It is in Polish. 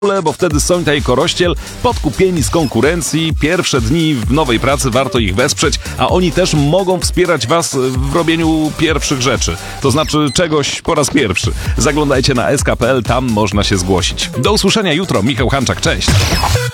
bo wtedy Sońta i Korościel, podkupieni z konkurencji, pierwsze dni w nowej pracy, warto ich wesprzeć, a oni też mogą wspierać was w robieniu pierwszych rzeczy, to znaczy czegoś po raz pierwszy. Zaglądajcie na sk.pl, tam można się zgłosić. Do usłyszenia jutro, Michał Hanczak, cześć!